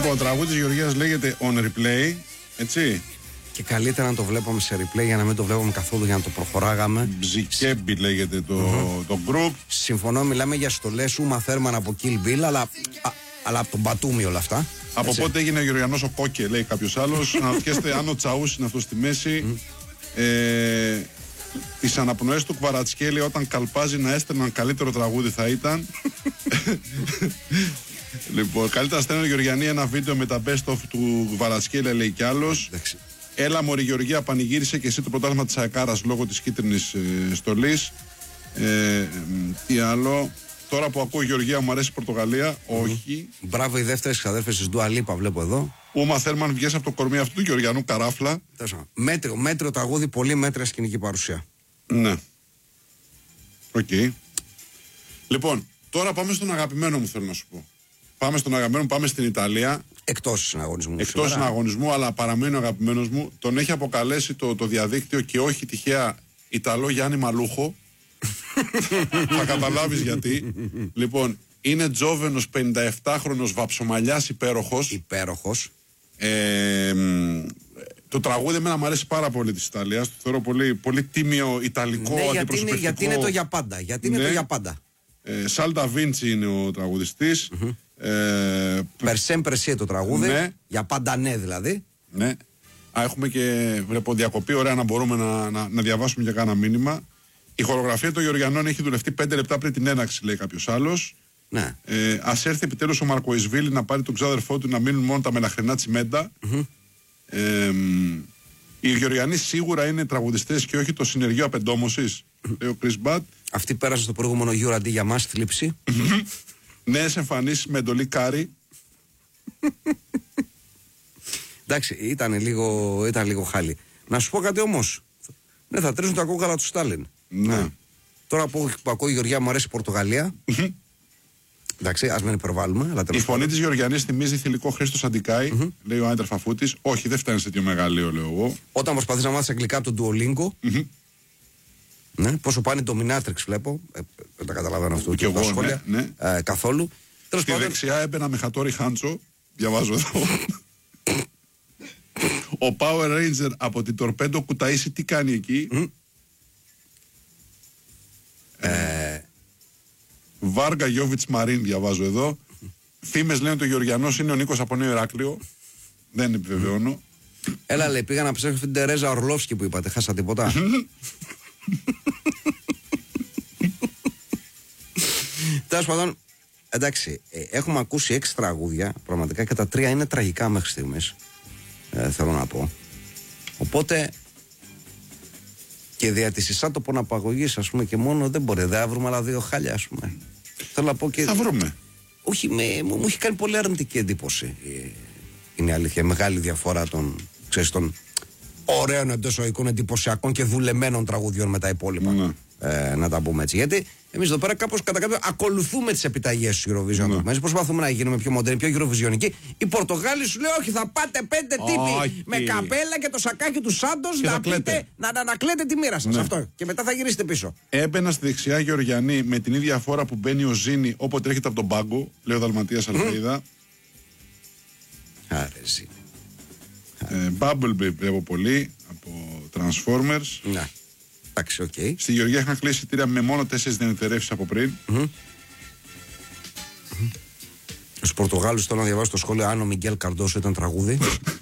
Λοιπόν, το τραγούδι της Γεωργίας λέγεται On Replay, έτσι. Και καλύτερα να το βλέπαμε σε replay για να μην το βλέπαμε καθόλου, για να το προχωράγαμε. Μπζικέμπι λέγεται το group. Συμφωνώ, μιλάμε για στολές Ούμα Θέρμαν από Kill Bill, αλλά από τον Μπατούμι όλα αυτά. Από έτσι. πότε έγινε ο Γεωργιανός ο Κόκε, λέει κάποιος άλλος. Αναρωτιέστε αν ο Τσαούς είναι αυτό στη μέση. Τις αναπνοές του Κβαρατσκέλη όταν καλπάζει να έστελναν καλύτερο τραγούδι θα ήταν. Λοιπόν, καλύτερα στέλνει ο Γεωργιανή ένα βίντεο με τα best of του Κβαρατσκέλη, λέει κι άλλος. Έλα μωρή Γεωργία, πανηγύρισε και εσύ το πρωτάθλημα της Αεκάρας λόγω της κίτρινης στολής. Τι άλλο. Τώρα που ακούω Γεωργία μου αρέσει η Πορτογαλία. Όχι. Μπράβο, οι δεύτερες ξαδέρφες της Ντουα Λίπα βλέπω εδώ. Ούμα Θέρμαν βγες από το κορμί αυτού του Γεωργιανού καράφλα. Μέτριο τραγούδι, πολύ μέτρια σκηνική παρουσία. Ναι. Οκ. Λοιπόν, τώρα πάμε στον αγαπημένο μου, θέλω να σου πω. Πάμε στον αγαπημένο μου, πάμε στην Ιταλία. Εκτός συναγωνισμού. Εκτός συναγωνισμού, αλλά παραμένει ο αγαπημένος μου. Τον έχει αποκαλέσει το διαδίκτυο και όχι τυχαία Ιταλό Γιάννη Μαλούχο. Θα καταλάβεις γιατί. Λοιπόν, είναι τζόβενος 57χρονος βαψομαλιάς υπέροχος. Το τραγούδι εμένα μου αρέσει πάρα πολύ της Ιταλίας. Το θεωρώ πολύ, πολύ τίμιο ιταλικό, αντιπροσωπευτικό. Γιατί είναι το για πάντα. Είναι το για πάντα. Σάλτα Βίντσι είναι ο τραγουδιστής. Περσέμπρεσί το τραγούδι. Ναι. Για πάντα ναι, δηλαδή. Ναι. Έχουμε και βλέπω διακοπή. Ωραία να μπορούμε να διαβάσουμε για κάνα μήνυμα. Η χορογραφία των Γεωργιανών έχει δουλευτεί 5 λεπτά πριν την έναρξη, λέει κάποιος άλλος. Ναι. Ας έρθει επιτέλους ο Μαρκοϊσβίλη να πάρει τον ξάδερφό του να μείνουν μόνο τα μελαχρινά τσιμέντα. Οι Γεωργιανοί σίγουρα είναι τραγουδιστές και όχι το συνεργείο απεντόμωσης, λέει ο Chris Butt. Αυτή πέρασε στο προηγούμενο Euro αντί για μας θλίψη. Νέες εμφανίσεις με εντολή Κάρι. Εντάξει, ήταν λίγο χάλι. Να σου πω κάτι όμως. Ναι, θα τρίζουν τα κόκαλα του Στάλιν. Ναι. Τώρα που ακούω η Γεωργιά μου αρέσει η Πορτογαλία. Εντάξει, ας μην υπερβάλλουμε. Η φωνή της Γεωργιανής θυμίζει θηλυκό Χρήστος Αντικάη, λέει ο Άντερ Φαφούτης. Όχι, δεν φτάνει σε τέτοιο μεγαλείο, λέω εγώ. Όταν προσπαθείς να μάθεις αγγλικά από τον Duolingo. Ναι, πόσο πάνε το Dominatrix βλέπω. Δεν τα καταλαβαίνω αυτό. Και εγώ, σχόλια, ναι. Καθόλου. Στη δεξιά έμπαινα με Χατόρι Χάντσο. Διαβάζω εδώ. Ο Power Ranger από την Τορπέντο Κουταΐση τι κάνει εκεί. Βάργα Γιώβιτς Μαρίν διαβάζω εδώ. Φήμες λένε ότι ο Γεωργιανός είναι ο Νίκος από Νέο Ηράκλειο. Δεν επιβεβαιώνω. Έλα λέει, πήγα να ψάξω την Τερέζα Ορλόφσκι που είπατε. Χάσα τίποτα. Τέλος πάντων, εντάξει, έχουμε ακούσει 6 τραγούδια πραγματικά και τα 3 είναι τραγικά μέχρι στιγμής. Θέλω να πω. Οπότε και δια της εισάτοπων απαγωγής, ας πούμε, και μόνο δεν μπορεί. Δεν θα βρούμε άλλα 2 χάλια, ας πούμε. Θέλω να πω και. Θα βρούμε. Όχι, μου έχει κάνει πολύ αρνητική εντύπωση. Είναι η αλήθεια. Μεγάλη διαφορά των ωραίων εντός οικών εντυπωσιακών και δουλεμένων τραγουδιών με τα υπόλοιπα. Ναι. Να τα πούμε έτσι. Γιατί εμείς εδώ πέρα κάπως κατά κάποιο ακολουθούμε τις επιταγές του Eurovision. Ναι. Προσπαθούμε να γίνουμε πιο μοντέρνοι, πιο Eurovisionικοί. Οι Πορτογάλοι σου λέει: όχι, θα πάτε 5 τύποι με καπέλα και το σακάκι του Σάντος να ανακλέτε τη μοίρα σας. Ναι. Αυτό. Και μετά θα γυρίσετε πίσω. Έμπαινα στη δεξιά Γεωργιανή με την ίδια φόρα που μπαίνει ο Ζήνη όποτε έρχεται από τον πάγκο, λέει ο Δαλματίας Αλφαίδα. Άρε Ζήνη. Bumblebee βλέπω πολύ από Transformers. Ναι. Εντάξει, okay. Στη Γεωργία είχαν κλείσει εισιτήρια με μόνο 4 διανυτερεύσεις από πριν. Στους Πορτογάλους θέλω να διαβάσω το σχόλιο αν ο Μιγγέλ Καρντόσο ήταν τραγούδι.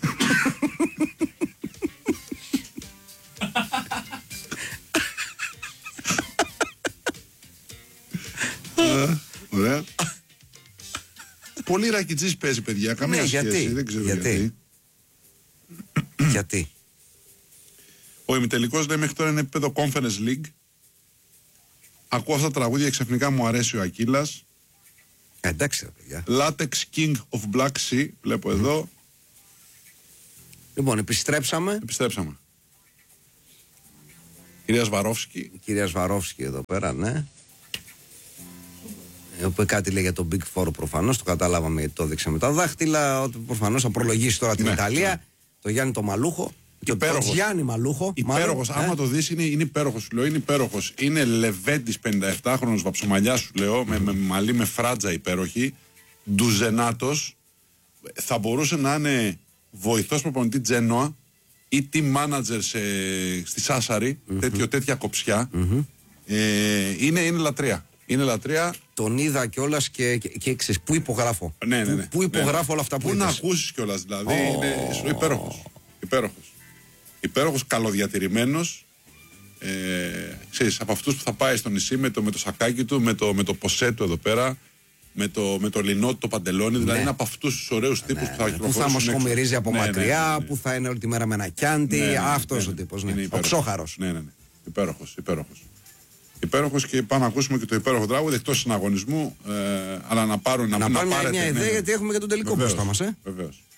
Ωραία. Πολύ ρακιτζής παίζει, παιδιά. Καμία σχέση. Δεν ξέρω γιατί. Γιατί. Ο ημιτελικός λέει μέχρι τώρα είναι επίπεδο Conference League. Ακούω αυτά τα τραγούδια και ξαφνικά μου αρέσει ο Ακύλας. Εντάξει, παιδιά. Latex King of Black Sea, βλέπω εδώ. Λοιπόν, επιστρέψαμε. Κυρία Σβαρόφσκι. Κυρία Σβαρόφσκι εδώ πέρα, ναι. Που κάτι λέει για τον Big Four προφανώς, το καταλάβαμε γιατί το έδειξε με τα δάχτυλα. Ότι προφανώς θα προλογίσει τώρα την Ιταλία. Το Γιάννη το Μαλούχο. Και ο Γιάννη Μαλούχο. Υπέροχος. Άμα το δεις είναι υπέροχος, σου λέω. Είναι υπέροχος. Είναι Λεβέντης 57χρονος βαψομαλιά, σου λέω. Με μαλλί με φράτζα υπέροχη. Ντουζενάτος. θα μπορούσε να είναι βοηθός προπονητή Τζένοα ή team manager στη Σάσαρη, τέτοια κοψιά. Είναι λατρεία. Είναι λατρεία. Τον είδα κιόλας και ξέρεις, πού υπογράφω. Ναι. Πού υπογράφω όλα αυτά που πού είδες. να ακούσεις κιόλας, δηλαδή. Είναι υπέροχος, καλοδιατηρημένος. Ξέρεις, από αυτούς που θα πάει στο νησί με το σακάκι του, με το ποσέ του εδώ πέρα, με το λινό, το παντελόνι, δηλαδή είναι από αυτούς τους ωραίους τύπους που θα κυκλοφορήσουν. Που θα μας χωμερίζει από μακριά, ναι. που θα είναι όλη τη μέρα με ένα κιάντι. Αυτός ο τύπος. Ο ξόχαρος. Ναι. Υπέροχος και πάμε να ακούσουμε και το υπέροχο τραγούδι εκτός συναγωνισμού, αλλά να πάρουν μια ιδέα γιατί έχουμε και τον τελικό μπροστά μας. Βεβαίως.